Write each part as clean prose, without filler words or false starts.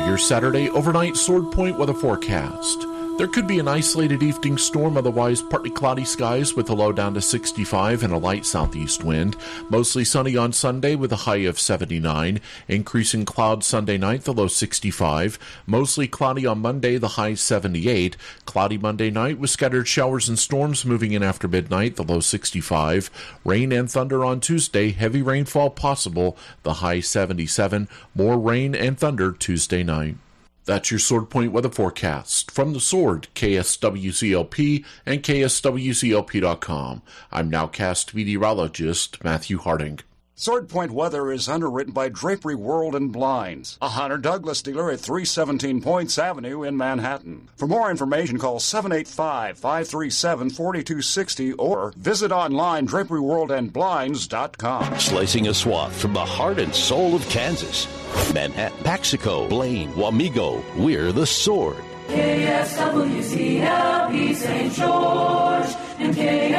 your Saturday overnight Sword Point weather forecast. There could be an isolated evening storm, otherwise partly cloudy skies with a low down to 65 and a light southeast wind. Mostly sunny on Sunday with a high of 79. Increasing clouds Sunday night, the low 65. Mostly cloudy on Monday, the high 78. Cloudy Monday night with scattered showers and storms moving in after midnight, the low 65. Rain and thunder on Tuesday, heavy rainfall possible, the high 77. More rain and thunder Tuesday night. That's your Sword Point weather forecast. From the Sword, KSWCLP and KSWCLP.com. I'm nowcast meteorologist Matthew Harding. Sword Point weather is underwritten by Drapery World and Blinds, a Hunter Douglas dealer at 317 Points Avenue in Manhattan. For more information, call 785-537-4260 or visit online draperyworldandblinds.com. Slicing a swath from the heart and soul of Kansas. Manhattan, Paxico, Blaine, Wamego, we're the Sword. KSWCLP St. George and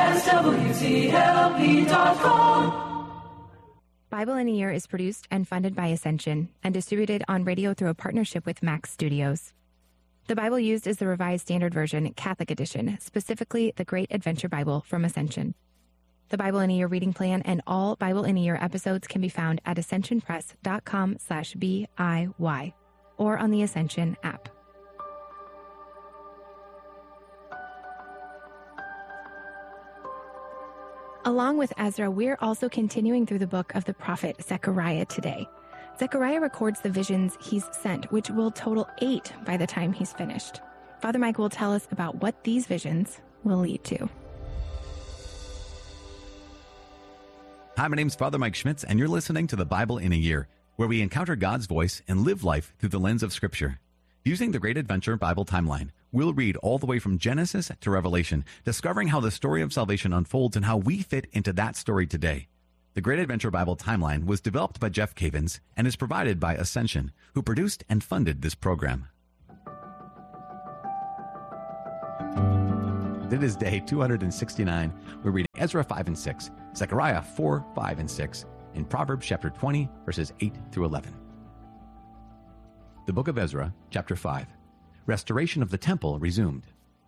KSWCLP.com. Bible in a Year is produced and funded by Ascension and distributed on radio through a partnership with Max Studios. The Bible used is the Revised Standard Version, Catholic Edition, specifically the Great Adventure Bible from Ascension. The Bible in a Year reading plan and all Bible in a Year episodes can be found at ascensionpress.com/BIY or on the Ascension app. Along with Ezra, we're also continuing through the book of the prophet Zechariah today. Zechariah records the visions he's sent, which will total 8 by the time he's finished. Father Mike will tell us about what these visions will lead to. Hi, my name's Father Mike Schmitz, and you're listening to the Bible in a Year, where we encounter God's voice and live life through the lens of Scripture. Using the Great Adventure Bible timeline, we'll read all the way from Genesis to Revelation, discovering how the story of salvation unfolds and how we fit into that story today. The Great Adventure Bible timeline was developed by Jeff Cavins and is provided by Ascension, who produced and funded this program. It is day 269. We're reading Ezra 5 and 6, Zechariah 4, 5 and 6, and Proverbs chapter 20, verses 8 through 11. The book of Ezra, chapter 5. Restoration of the temple resumed.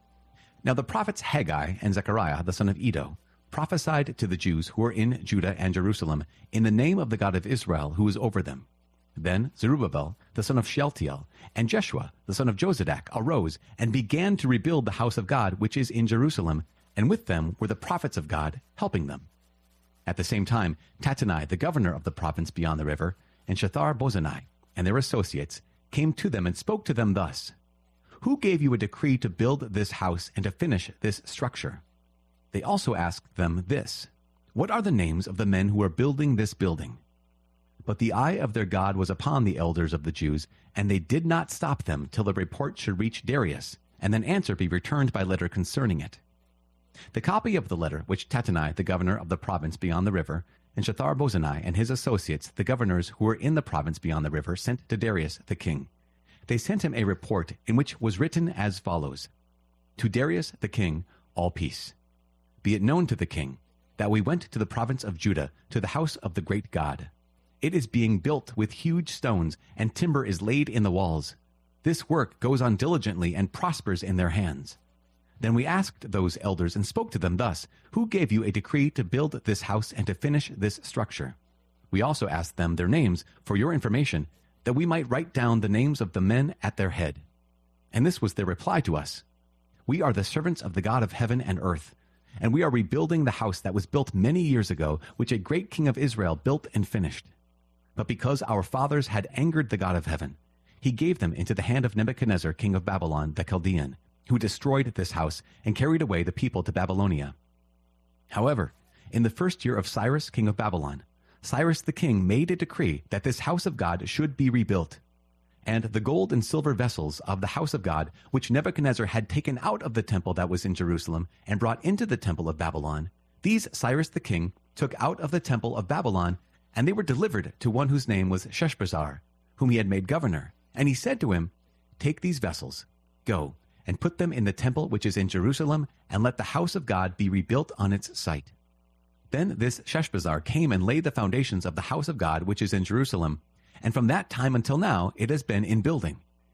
Now the prophets Haggai and Zechariah, the son of Iddo, prophesied to the Jews who were in Judah and Jerusalem in the name of the God of Israel who is over them. Then Zerubbabel, the son of Shealtiel, and Jeshua, the son of Jozadak, arose and began to rebuild the house of God which is in Jerusalem, and with them were the prophets of God helping them. At the same time, Tattenai, the governor of the province beyond the river, and Shethar-Bozenai, and their associates, came to them and spoke to them thus: Who gave you a decree to build this house and to finish this structure? They also asked them this: What are the names of the men who are building this building? But the eye of their God was upon the elders of the Jews, and they did not stop them till the report should reach Darius, and then answer be returned by letter concerning it. The copy of the letter which Tattenai, the governor of the province beyond the river, and Shethar-Bozenai and his associates, the governors who were in the province beyond the river, sent to Darius the king. They sent him a report in which was written as follows: To Darius the king, all peace. Be it known to the king that we went to the province of Judah, to the house of the great God. It is being built with huge stones, and timber is laid in the walls. This work goes on diligently and prospers in their hands. Then we asked those elders and spoke to them thus: Who gave you a decree to build this house and to finish this structure? We also asked them their names for your information, that we might write down the names of the men at their head. And this was their reply to us: We are the servants of the God of heaven and earth, and we are rebuilding the house that was built many years ago, which a great king of Israel built and finished. But because our fathers had angered the God of heaven, he gave them into the hand of Nebuchadnezzar, king of Babylon, the Chaldean, who destroyed this house and carried away the people to Babylonia. However, in the first year of Cyrus, king of Babylon, Cyrus the king made a decree that this house of God should be rebuilt. And the gold and silver vessels of the house of God, which Nebuchadnezzar had taken out of the temple that was in Jerusalem and brought into the temple of Babylon, these Cyrus the king took out of the temple of Babylon, and they were delivered to one whose name was Sheshbazzar, whom he had made governor. And he said to him, Take these vessels, go, and put them in the temple which is in Jerusalem, and let the house of God be rebuilt on its site. Then this Sheshbazzar came and laid the foundations of the house of God which is in Jerusalem, and from that time until now it has been in building.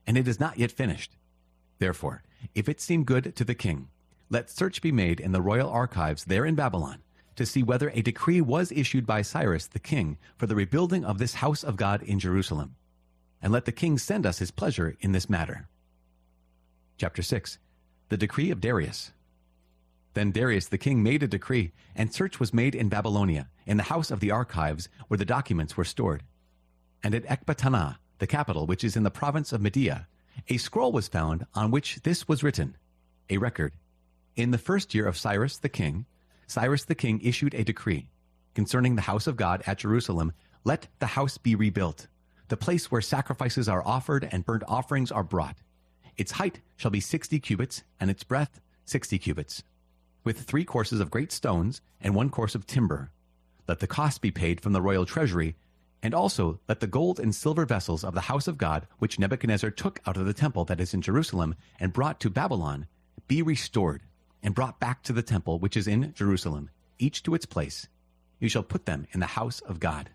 and it is not yet finished. Therefore, if it seem good to the king, let search be made in the royal archives there in Babylon, to see whether a decree was issued by Cyrus the king for the rebuilding of this house of God in Jerusalem. And let the king send us his pleasure in this matter. Chapter 6. The decree of Darius. Then Darius the king made a decree, and search was made in Babylonia, in the house of the archives, where the documents were stored. And at Ecbatana, the capital, which is in the province of Media, a scroll was found on which this was written, a record. In the first year of Cyrus the king issued a decree concerning the house of God at Jerusalem. Let the house be rebuilt, the place where sacrifices are offered and burnt offerings are brought. Its height shall be 60 cubits, and its breadth 60 cubits, with 3 courses of great stones and 1 course of timber. Let the cost be paid from the royal treasury, and also let the gold and silver vessels of the house of God, which Nebuchadnezzar took out of the temple that is in Jerusalem and brought to Babylon, be restored and brought back to the temple which is in Jerusalem, each to its place. You shall put them in the house of God.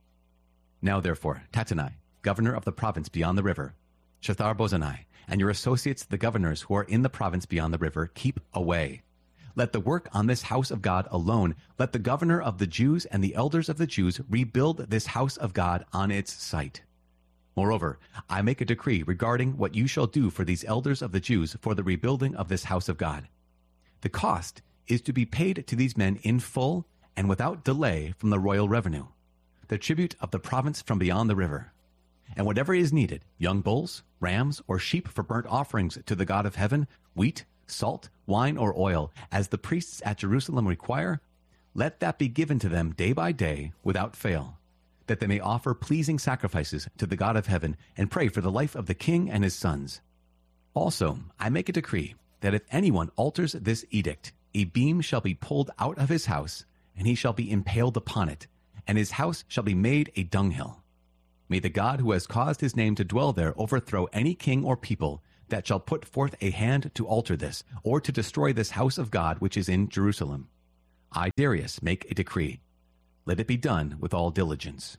Now therefore, Tattenai, governor of the province beyond the river, Shethar-bozenai, and your associates the governors who are in the province beyond the river, keep away. Let the work on this house of God alone, let the governor of the Jews and the elders of the Jews rebuild this house of God on its site. Moreover, I make a decree regarding what you shall do for these elders of the Jews for the rebuilding of this house of God. The cost is to be paid to these men in full and without delay from the royal revenue, the tribute of the province from beyond the river. And whatever is needed, young bulls, rams, or sheep for burnt offerings to the God of heaven, wheat, salt, wine, or oil, as the priests at Jerusalem require, let that be given to them day by day without fail, that they may offer pleasing sacrifices to the God of heaven and pray for the life of the king and his sons. Also, I make a decree that if anyone alters this edict, a beam shall be pulled out of his house, and he shall be impaled upon it, and his house shall be made a dunghill. May the God who has caused his name to dwell there overthrow any king or people that shall put forth a hand to alter this, or to destroy this house of God which is in Jerusalem. I, Darius, make a decree. Let it be done with all diligence.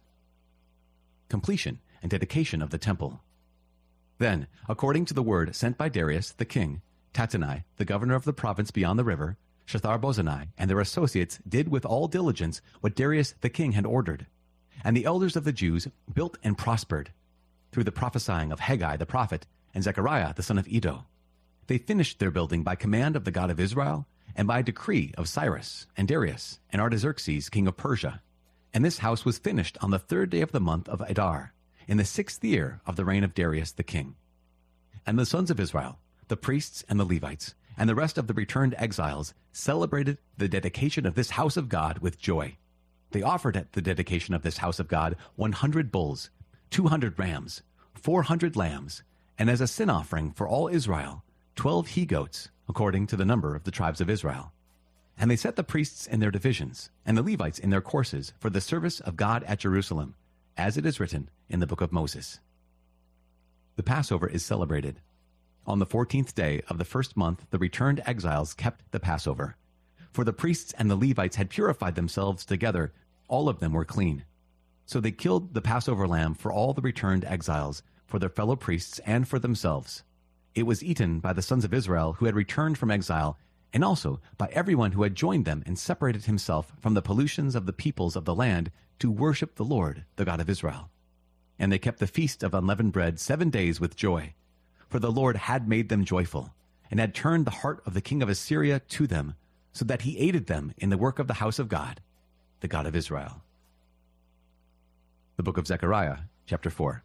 Completion and dedication of the temple. Then, according to the word sent by Darius the king, Tattenai, the governor of the province beyond the river, Shethar-bozenai, and their associates did with all diligence what Darius the king had ordered. And the elders of the Jews built and prospered, through the prophesying of Haggai the prophet and Zechariah the son of Iddo. They finished their building by command of the God of Israel, and by decree of Cyrus and Darius and Artaxerxes king of Persia. And this house was finished on the 3rd day of the month of Adar, in the 6th year of the reign of Darius the king. And the sons of Israel, the priests and the Levites, and the rest of the returned exiles, celebrated the dedication of this house of God with joy. They offered at the dedication of this house of God 100 bulls, 200 rams, 400 lambs, and as a sin offering for all Israel, 12 he-goats, according to the number of the tribes of Israel. And they set the priests in their divisions, and the Levites in their courses, for the service of God at Jerusalem, as it is written in the book of Moses. The Passover is celebrated. On the 14th day of the first month, the returned exiles kept the Passover. For the priests and the Levites had purified themselves together, all of them were clean. So they killed the Passover lamb for all the returned exiles, for their fellow priests and for themselves. It was eaten by the sons of Israel who had returned from exile, and also by everyone who had joined them and separated himself from the pollutions of the peoples of the land to worship the Lord, the God of Israel. And they kept the feast of unleavened bread 7 days with joy, for the Lord had made them joyful, and had turned the heart of the king of Assyria to them, so that he aided them in the work of the house of God, the God of Israel. The book of Zechariah, chapter 4.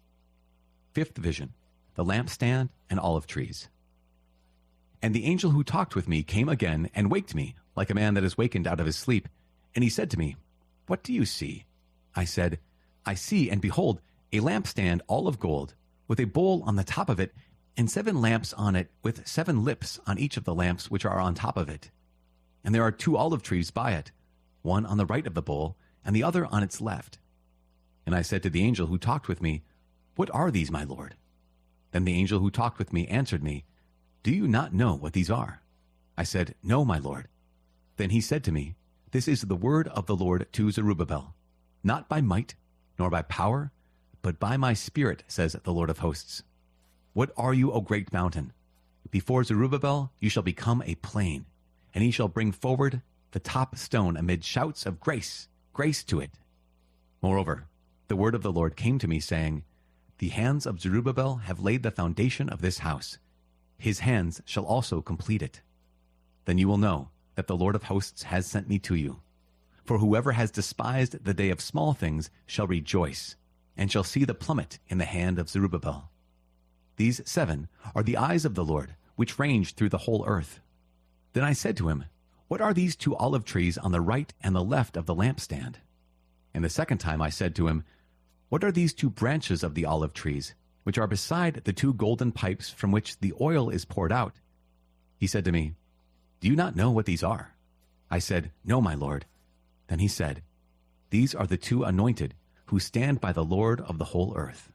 5th vision, the lampstand and olive trees. And the angel who talked with me came again and waked me, like a man that is wakened out of his sleep. And he said to me, What do you see? I said, I see, and behold, a lampstand all of gold, with a bowl on the top of it, and 7 lamps on it, with 7 lips on each of the lamps which are on top of it. And there are 2 olive trees by it, one on the right of the bowl, and the other on its left. And I said to the angel who talked with me, What are these, my Lord? Then the angel who talked with me answered me, Do you not know what these are? I said, No, my Lord. Then he said to me, This is the word of the Lord to Zerubbabel, not by might, nor by power, but by my Spirit, says the Lord of hosts. What are you, O great mountain? Before Zerubbabel you shall become a plain, and he shall bring forward the top stone amid shouts of grace, grace to it. Moreover, the word of the Lord came to me, saying, The hands of Zerubbabel have laid the foundation of this house. His hands shall also complete it. Then you will know that the Lord of hosts has sent me to you. For whoever has despised the day of small things shall rejoice, and shall see the plummet in the hand of Zerubbabel. These 7 are the eyes of the Lord, which range through the whole earth. Then I said to him, What are these 2 olive trees on the right and the left of the lampstand? And the second time I said to him, What are these 2 branches of the olive trees, which are beside the 2 golden pipes from which the oil is poured out? He said to me, Do you not know what these are? I said, No, my Lord. Then he said, These are the 2 anointed who stand by the Lord of the whole earth.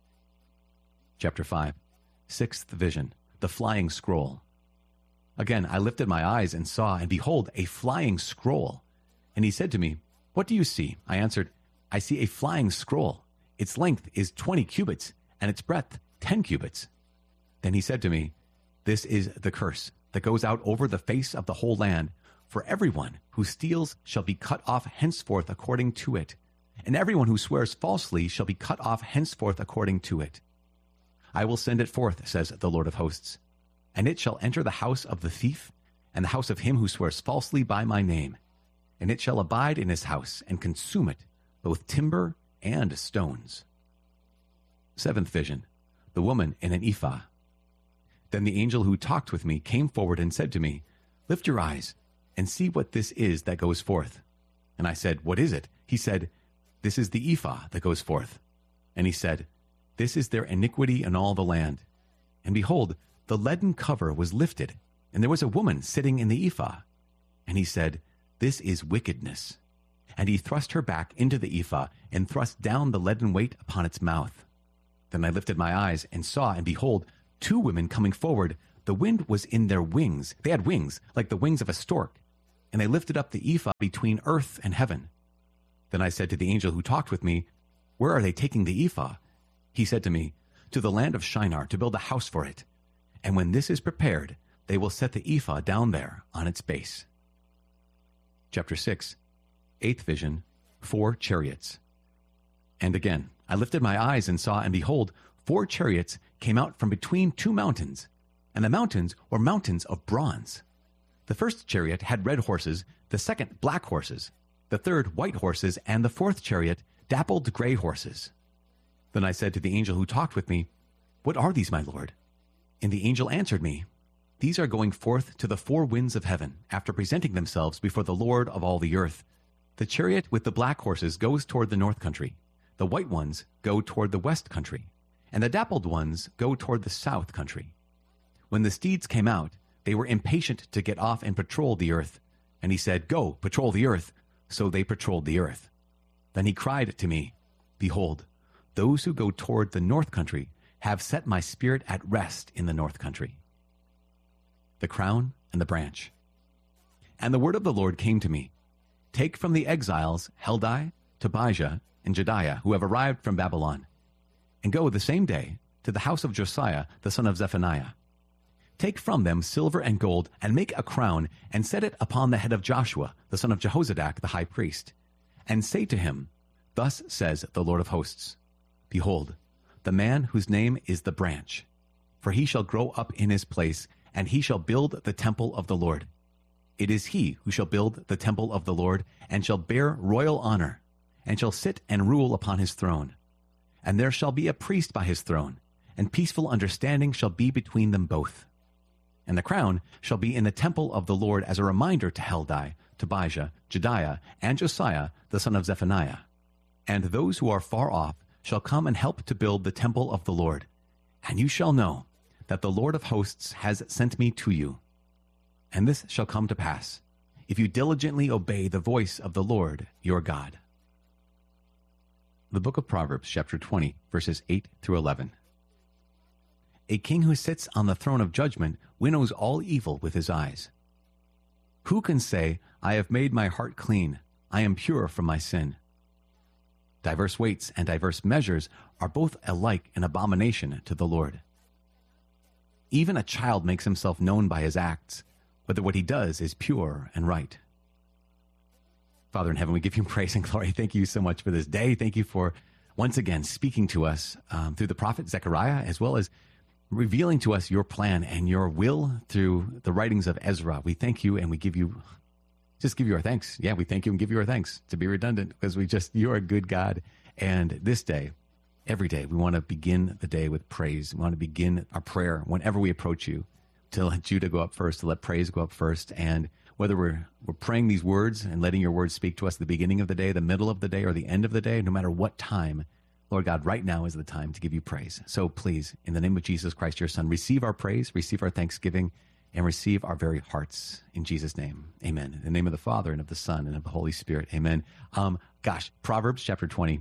Chapter 5, 6th vision, the flying scroll. Again I lifted my eyes and saw, and behold, a flying scroll. And he said to me, What do you see? I answered, I see a flying scroll. Its length is 20 cubits, and its breadth 10 cubits. Then he said to me, This is the curse that goes out over the face of the whole land. For everyone who steals shall be cut off henceforth according to it, and everyone who swears falsely shall be cut off henceforth according to it. I will send it forth, says the Lord of hosts, and it shall enter the house of the thief, and the house of him who swears falsely by my name, and it shall abide in his house, and consume it, both timber and stones. 7th vision, the woman in an ephah. Then the angel who talked with me came forward and said to me, Lift your eyes, and see what this is that goes forth. And I said, What is it? He said, This is the ephah that goes forth. And he said, This is their iniquity in all the land. And behold, the leaden cover was lifted, and there was a woman sitting in the ephah. And he said, This is wickedness. And he thrust her back into the ephah, and thrust down the leaden weight upon its mouth. Then I lifted my eyes, and saw, and behold, 2 women coming forward. The wind was in their wings. They had wings, like the wings of a stork. And they lifted up the ephah between earth and heaven. Then I said to the angel who talked with me, Where are they taking the ephah? He said to me, To the land of Shinar, to build a house for it. And when this is prepared, they will set the ephah down there on its base. Chapter 6, 8th vision, 4 chariots. And again, I lifted my eyes and saw, and behold, 4 chariots came out from between 2 mountains, and the mountains were mountains of bronze. The first chariot had red horses, the second black horses, the third white horses, and the 4th chariot dappled gray horses. Then I said to the angel who talked with me, What are these, my Lord? And the angel answered me, These are going forth to the 4 winds of heaven, after presenting themselves before the Lord of all the earth. The chariot with the black horses goes toward the north country, the white ones go toward the west country, and the dappled ones go toward the south country. When the steeds came out, they were impatient to get off and patrol the earth. And he said, Go, patrol the earth. So they patrolled the earth. Then he cried to me, Behold, those who go toward the north country have set my spirit at rest in the north country. The crown and the branch. And the word of the Lord came to me, Take from the exiles Heldai, Tobijah, and Jedaiah, who have arrived from Babylon, and go the same day to the house of Josiah, the son of Zephaniah. Take from them silver and gold, and make a crown, and set it upon the head of Joshua, the son of Jehozadak, the high priest. And say to him, Thus says the Lord of hosts, Behold, the man whose name is the branch, for he shall grow up in his place, and he shall build the temple of the Lord. It is he who shall build the temple of the Lord, and shall bear royal honor, and shall sit and rule upon his throne. And there shall be a priest by his throne, and peaceful understanding shall be between them both. And the crown shall be in the temple of the Lord as a reminder to Heldai, Tobijah, Jedaiah, and Josiah, the son of Zephaniah. And those who are far off shall come and help to build the temple of the Lord. And you shall know that the Lord of hosts has sent me to you. And this shall come to pass, if you diligently obey the voice of the Lord your God. The book of Proverbs, chapter 20, verses 8 through 11. A king who sits on the throne of judgment winnows all evil with his eyes. Who can say, I have made my heart clean, I am pure from my sin? Diverse weights and diverse measures are both alike an abomination to the Lord. Even a child makes himself known by his acts, whether what he does is pure and right. Father in heaven, we give you praise and glory. Thank you so much for this day. Thank you for once again speaking to us through the prophet Zechariah, as well as revealing to us your plan and your will through the writings of Ezra. We thank you and we give you our thanks. Yeah, we thank you and give you our thanks, to be redundant, because you're a good God. And this day, every day, we want to begin the day with praise. We want to begin our prayer whenever we approach you, to let Judah go up first, to let praise go up first. And whether we're praying these words and letting your words speak to us at the beginning of the day, the middle of the day, or the end of the day, no matter what time, Lord God, right now is the time to give you praise. So please, in the name of Jesus Christ, your Son, receive our praise, receive our thanksgiving, and receive our very hearts. In Jesus' name, amen. In the name of the Father, and of the Son, and of the Holy Spirit, amen. Proverbs chapter 20,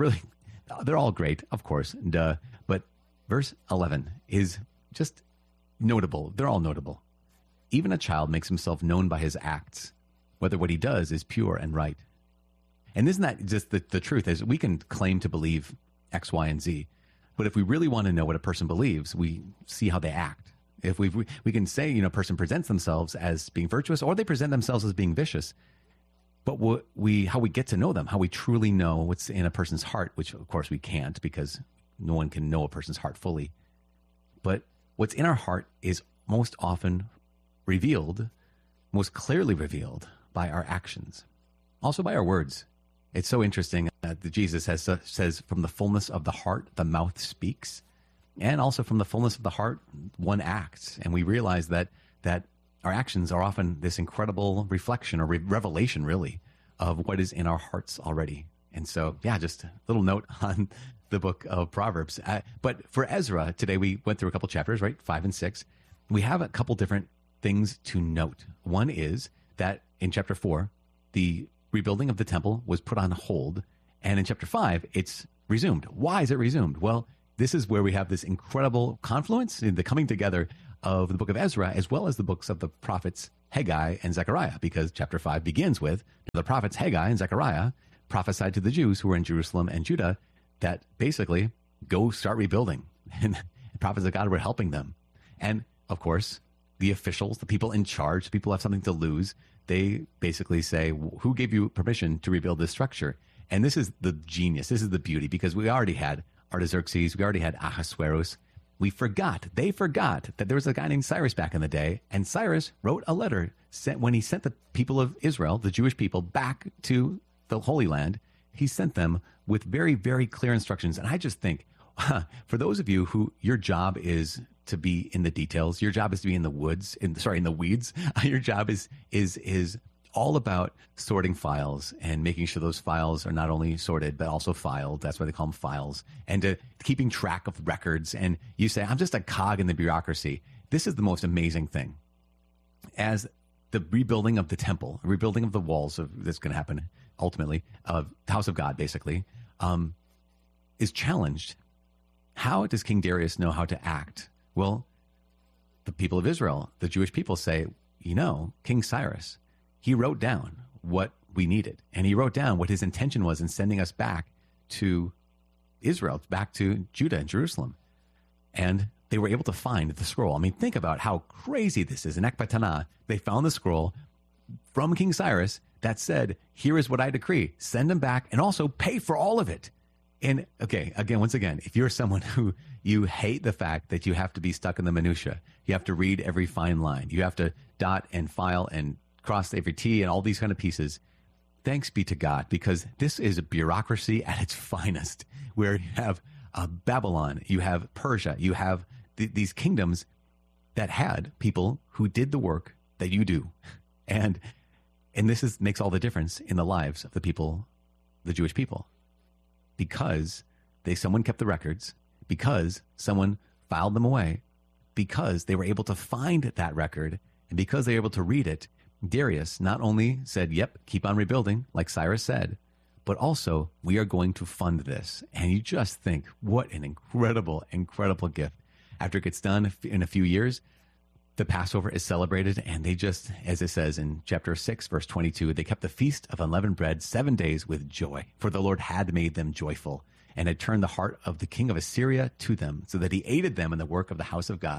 they're all great, of course, but verse 11 is just notable. They're all notable. Even a child makes himself known by his acts, whether what he does is pure and right. And isn't that just the truth? Is we can claim to believe X, Y, and Z, but if we really want to know what a person believes, we see how they act. If we can say, a person presents themselves as being virtuous, or they present themselves as being vicious, but how we get to know them, how we truly know what's in a person's heart, which of course we can't, because no one can know a person's heart fully. But what's in our heart is most often revealed, most clearly revealed by our actions, also by our words. It's so interesting that Jesus says, from the fullness of the heart, the mouth speaks. And also from the fullness of the heart, one acts. And we realize that our actions are often this incredible reflection or revelation, really, of what is in our hearts already. And so, just a little note on the book of Proverbs. But for Ezra, today we went through a couple chapters, right? 5 and 6. We have a couple different things to note. One is that in chapter 4, the rebuilding of the temple was put on hold. And in chapter 5, it's resumed. Why is it resumed? Well, this is where we have this incredible confluence in the coming together of the book of Ezra, as well as the books of the prophets Haggai and Zechariah, because chapter 5 begins with the prophets Haggai and Zechariah prophesied to the Jews who were in Jerusalem and Judah that basically go start rebuilding. And the prophets of God were helping them. And of course, the officials, the people in charge, the people who have something to lose, they basically say, who gave you permission to rebuild this structure? And this is the genius. This is the beauty, because we already had Artaxerxes, we already had Ahasuerus. They forgot that there was a guy named Cyrus back in the day, and Cyrus wrote a letter when he sent the people of Israel, the Jewish people, back to the Holy Land. He sent them with very, very clear instructions. And I just think, for those of you who your job is to be in the details, your job is to be in the weeds. Your job is all about sorting files and making sure those files are not only sorted, but also filed. That's why they call them files. And keeping track of records. And you say, I'm just a cog in the bureaucracy. This is the most amazing thing. As the rebuilding of the temple, rebuilding of the walls that's going to happen ultimately, of the house of God, basically, is challenged. How does King Darius know how to act? Well, the people of Israel, the Jewish people say, King Cyrus, he wrote down what we needed. And he wrote down what his intention was in sending us back to Israel, back to Judah and Jerusalem. And they were able to find the scroll. I mean, think about how crazy this is. In Ecbatana, they found the scroll from King Cyrus that said, here is what I decree. Send them back and also pay for all of it. And okay, once again, if you're someone who you hate the fact that you have to be stuck in the minutia, you have to read every fine line, you have to dot and file and cross every T and all these kind of pieces, thanks be to God, because this is a bureaucracy at its finest, where you have Babylon, you have Persia, you have these kingdoms that had people who did the work that you do. And this makes all the difference in the lives of the people, the Jewish people, because someone kept the records, because someone filed them away, because they were able to find that record, and because they were able to read it. Darius not only said, yep, keep on rebuilding, like Cyrus said, but also, we are going to fund this. And you just think, what an incredible, incredible gift. After it gets done in a few years, the Passover is celebrated, and they just, as it says in chapter 6, verse 22, they kept the feast of unleavened bread 7 days with joy, for the Lord had made them joyful, and had turned the heart of the king of Assyria to them, so that he aided them in the work of the house of God,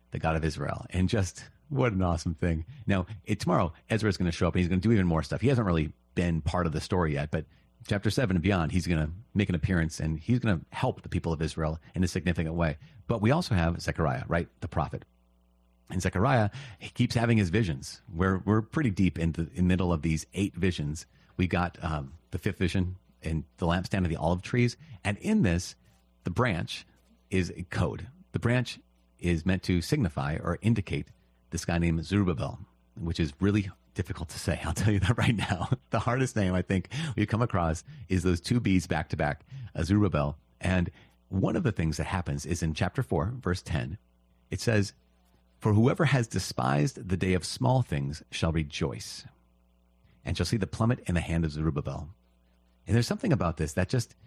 the God of Israel. And just what an awesome thing. Now, tomorrow, Ezra is going to show up and he's going to do even more stuff. He hasn't really been part of the story yet, but chapter 7 and beyond, he's going to make an appearance and he's going to help the people of Israel in a significant way. But we also have Zechariah, right? The prophet. And Zechariah, he keeps having his visions. We're pretty deep in the middle of these 8 visions. We got the 5th vision and the lampstand of the olive trees. And in this, the branch is a code. The branch is meant to signify or indicate this guy named Zerubbabel, which is really difficult to say. I'll tell you that right now. The hardest name I think we've come across is those 2 B's back to back, Zerubbabel. And one of the things that happens is in chapter 4, verse 10, it says, "For whoever has despised the day of small things shall rejoice, and shall see the plummet in the hand of Zerubbabel." And there's something about this that just,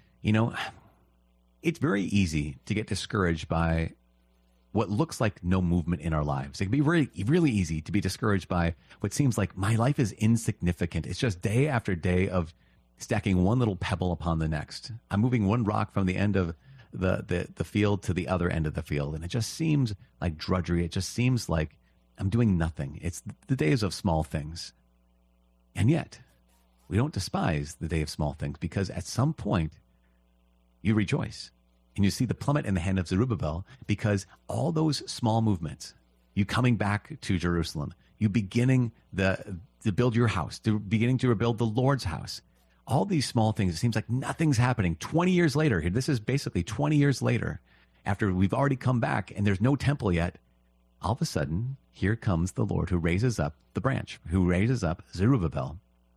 it's very easy to get discouraged by what looks like no movement in our lives. It can be really, really easy to be discouraged by what seems like my life is insignificant. It's just day after day of stacking one little pebble upon the next. I'm moving one rock from the end of the field to the other end of the field. And it just seems like drudgery. It just seems like I'm doing nothing. It's the days of small things. And yet, we don't despise the day of small things, because at some point, you rejoice. And you see the plummet in the hand of Zerubbabel, because all those small movements, you coming back to Jerusalem, you beginning to build your house, to beginning to rebuild the Lord's house, all these small things, it seems like nothing's happening. 20 years later, this is basically 20 years later, after we've already come back and there's no temple yet, all of a sudden, here comes the Lord who raises up the branch, who raises up Zerubbabel,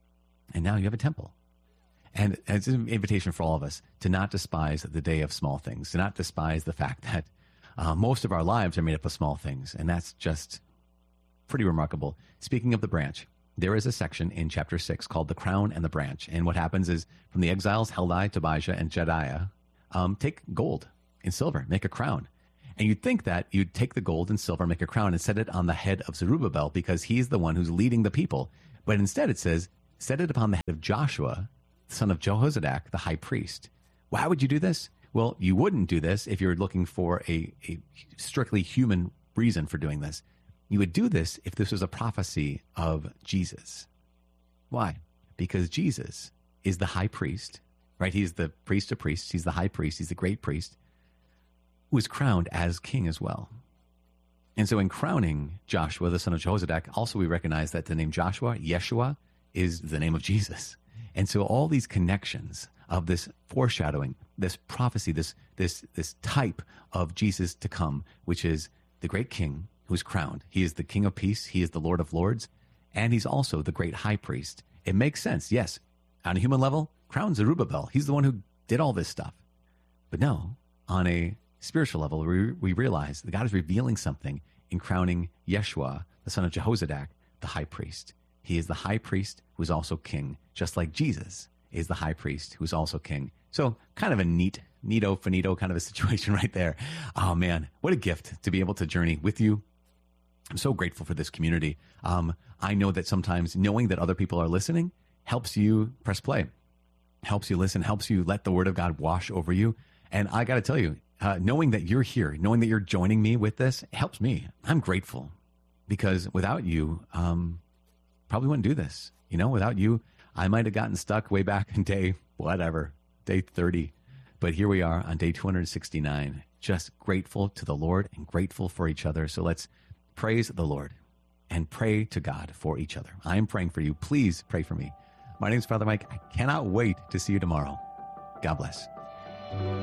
and now you have a temple. And it's an invitation for all of us to not despise the day of small things, to not despise the fact that most of our lives are made up of small things. And that's just pretty remarkable. Speaking of the branch, there is a section in chapter 6 called The Crown and the Branch. And what happens is, from the exiles, Heldai, Tobijah, and Jedaiah, take gold and silver, make a crown. And you'd think that you'd take the gold and silver, make a crown, and set it on the head of Zerubbabel, because he's the one who's leading the people. But instead it says, set it upon the head of Joshua, son of Jehozadak, the high priest. Why would you do this? Well, you wouldn't do this if you're looking for a strictly human reason for doing this. You would do this if this was a prophecy of Jesus. Why? Because Jesus is the high priest, right? He's the priest of priests. He's the high priest. He's the great priest, who is crowned as king as well. And so in crowning Joshua, the son of Jehozadak, also we recognize that the name Joshua, Yeshua, is the name of Jesus. And so all these connections of this foreshadowing, this prophecy, this type of Jesus to come, which is the great king who's crowned. He is the King of Peace. He is the Lord of Lords. And he's also the great high priest. It makes sense. Yes, on a human level, crown Zerubbabel. He's the one who did all this stuff. But no, on a spiritual level, we realize that God is revealing something in crowning Yeshua, the son of Jehozadak, the high priest. He is the high priest who is also king, just like Jesus is the high priest who is also king. So kind of a neato finito kind of a situation right there. Oh man, what a gift to be able to journey with you. I'm so grateful for this community. I know that sometimes knowing that other people are listening helps you press play, helps you listen, helps you let the word of God wash over you. And I got to tell you, knowing that you're here, knowing that you're joining me with this, helps me. I'm grateful, because without you, probably wouldn't do this. Without you, I might have gotten stuck way back in day 30. But here we are on day 269, just grateful to the Lord and grateful for each other. So let's praise the Lord and pray to God for each other. I am praying for you. Please pray for me. My name is Father Mike. I cannot wait to see you tomorrow. God bless.